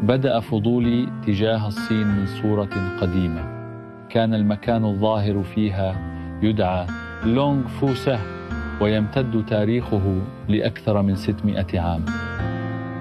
بدأ فضولي تجاه الصين من صورة قديمة، كان المكان الظاهر فيها يدعى لونغ فوسه، ويمتد تاريخه لأكثر من 600 عام.